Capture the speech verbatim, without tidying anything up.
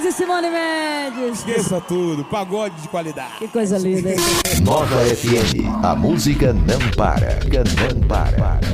e Simone Mendes. Esqueça tudo, pagode de qualidade. Que coisa linda, hein? Nova F M, a música não para, não para.